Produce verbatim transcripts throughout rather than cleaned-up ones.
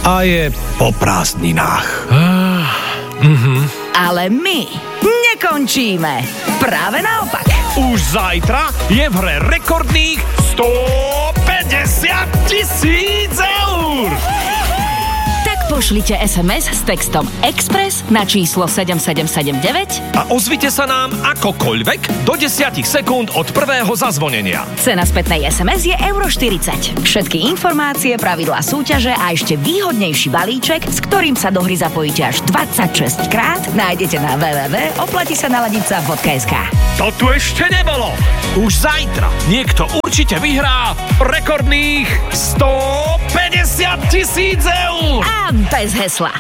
a je po prázdninách. Ah, mhm. Ale my nekončíme. Práve naopak. Už zajtra je v hre rekordných stopäťdesiat tisíc eur. Pošlite es em es s textom Express na číslo sedem sedem sedem deväť a ozvite sa nám akokoľvek do desať sekúnd od prvého zazvonenia. Cena spätnej es em es je euro štyridsať. Všetky informácie, pravidlá súťaže a ešte výhodnejší balíček, s ktorým sa do hry zapojíte až dvadsaťšesť krát, nájdete na w w w bodka oplatí sa naladiť sa bodka es ká. To tu ešte nebolo. Už zajtra niekto určite vyhrá rekordných stopäťdesiat tisíc eur. A bez hesla.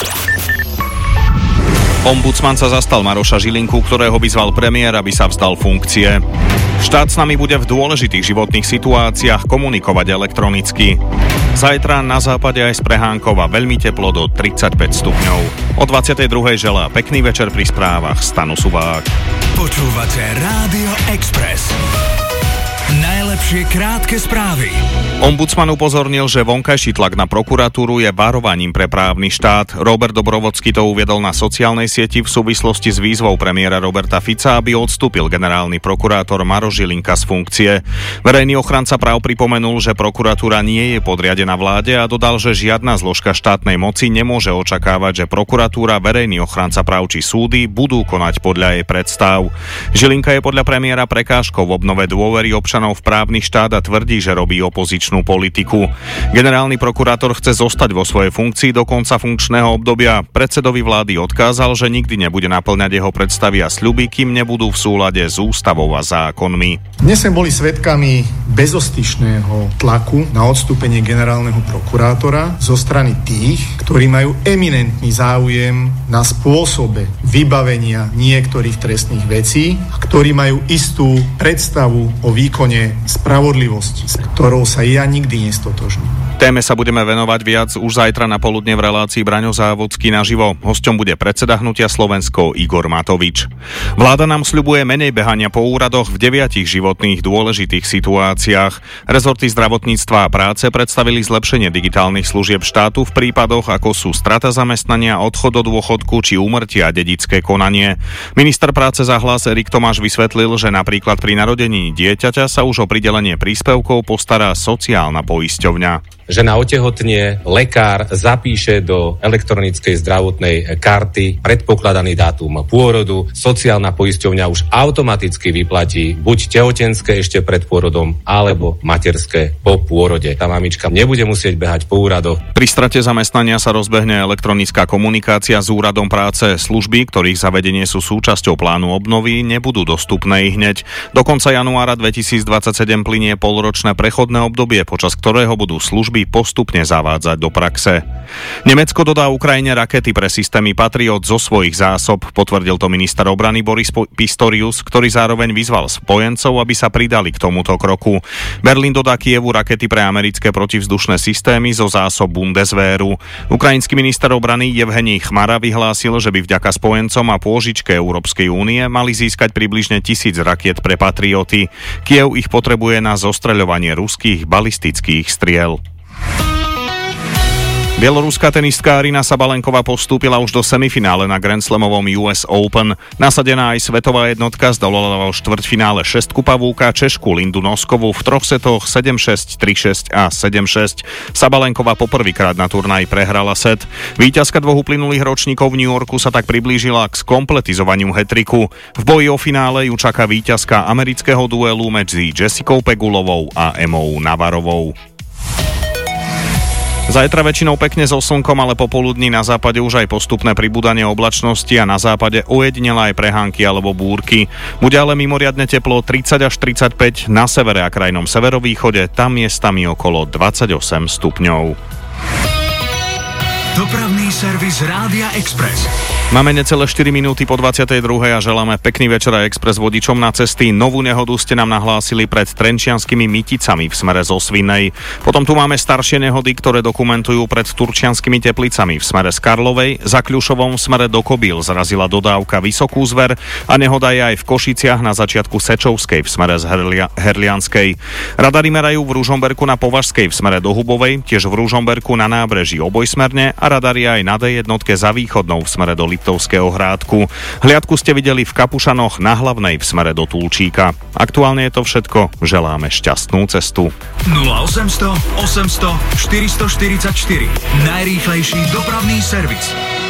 Ombudsman sa zastal Maroša Žilinku, ktorého vyzval premiér, aby sa vzdal funkcie. Štát s nami bude v dôležitých životných situáciách komunikovať elektronicky. Zajtra na západe aj z Prehánkova veľmi teplo do tridsaťpäť stupňov. O dvadsiatej druhej želá pekný večer pri správach Stano Subák. Počúvate Rádio Express. Najlepšie krátke správy. Ombudsman upozornil, že vonkajší tlak na prokuratúru je varovaním pre právny štát. Robert Dobrovodský to uviedol na sociálnej sieti v súvislosti s výzvou premiéra Roberta Fica, aby odstúpil generálny prokurátor Maroš Žilinka z funkcie. Verejný ochranca práv pripomenul, že prokuratúra nie je podriadená vláde a dodal, že žiadna zložka štátnej moci nemôže očakávať, že prokuratúra, verejný ochranca práv či súdy budú konať podľa jej predstav. Žilinka je podľa premiéra prekážkou v obnove dôvery občanov v právny štát a tvrdí, že robí opozičnú politiku. Generálny prokurátor chce zostať vo svojej funkcii do konca funkčného obdobia. Predsedovi vlády odkázal, že nikdy nebude naplňať jeho predstavy a sľuby, kým nebudú v súlade s ústavou a zákonmi. Dnes sme boli svedkami bezostyšného tlaku na odstúpenie generálneho prokurátora zo strany tých, ktorí majú eminentný záujem na spôsobe vybavenia niektorých trestných vecí a ktorí majú istú predstavu o výkone spravodlivosti, s ktorou sa ja nikdy nestotožním. Téme sa budeme venovať viac už zajtra na poludne v relácii Braňo Závodský naživo. Hosťom bude predseda Hnutia Slovensko Igor Matovič. Vláda nám sľubuje menej behania po úradoch v deviatich životných dôležitých situáciách. Rezorty zdravotníctva a práce predstavili zlepšenie digitálnych služieb štátu v prípadoch, ako sú strata zamestnania, odchod do dôchodku či úmrtie a dedičské konanie. Minister práce za Hlas Erik Tomáš vysvetlil, že napríklad pri narodení dieťaťa sa už o pridelenie príspevkov postará sociálna poisťovňa. Žena otehotnie, lekár zapíše do elektronickej zdravotnej karty predpokladaný dátum pôrodu, sociálna poisťovňa už automaticky vyplatí buď tehotenské ešte pred pôrodom, alebo materské po pôrode. Tá mamička nebude musieť behať po úradoch. Pri strate zamestnania sa rozbehne elektronická komunikácia s úradom práce. Služby, ktorých zavedenie sú súčasťou plánu obnovy, nebudú dostupné hneď. Do konca januára dvetisícdvadsaťsedem plynie polročné prechodné obdobie, počas ktorého budú služby postupne zavádzať do praxe. Nemecko dodá Ukrajine rakety pre systémy Patriot zo svojich zásob, potvrdil to minister obrany Boris Pistorius, ktorý zároveň vyzval spojencov, aby sa pridali k tomuto kroku. Berlín dodá Kievu rakety pre americké protivzdušné systémy zo zásob Bundeswehru. Ukrajinský minister obrany Jevhenij Chmara vyhlásil, že by vďaka spojencom a pôžičke Európskej únie mali získať približne tisíc rakiet pre Patrioty. Kiev ich potrebuje na zostreľovanie ruských balistických striel. Bieloruská tenistka Aryna Sabalenková postúpila už do semifinále na Grand Slamovom ú es Open. Nasadená aj svetová jednotka zdolala vo štvrťfinále šestku pavúka Češku Lindu Noskovú v troch setoch sedem šesť, tri šesť a sedem šesť. Sabalenková poprvýkrát na turnaji prehrala set. Víťazka dvoch uplynulých ročníkov v New Yorku sa tak priblížila k skompletizovaniu hat-tricku. V boji o finále ju čaká víťazka amerického duelu medzi Jessicou Pegulovou a Emou Navarovou. Zajtra väčšinou pekne so slnkom, ale popoludní na západe už aj postupné pribúdanie oblačnosti a na západe ojedinele aj prehánky alebo búrky. Bude ale mimoriadne teplo tridsať až tridsaťpäť, na severe a krajnom severovýchode tam miestami okolo dvadsaťosem stupňov. Dopravný servis Rádia Express. Máme necelé štyri minúty po dvadsiatej druhej a želáme pekný večer a Express vodičom na cesty. Novú nehodu ste nám nahlásili pred Trenčianskými Myticami v smere zo Svinej. Potom tu máme staršie nehody, ktoré dokumentujú pred Turčianskými Teplicami v smere z Karlovej. Za Kľušovom v smere do Kobyl zrazila dodávka Vysokú Zver a nehoda je aj v Košiciach na začiatku Sečovskej v smere z Herlia- Herlianskej. Radary merajú v Ružomberku na Považskej v smere do Hubovej, tiež v Ružomberku na nábreží obojsmerne a radar je aj na dé jednotke za Východnou v smere do Liptovského Hrádku. Hliadku ste videli v Kapušanoch na Hlavnej v smere do Tulčíka. Aktuálne je to všetko. Želáme šťastnú cestu. nula osemsto osemsto štyristoštyridsaťštyri. Najrýchlejší dopravný servis.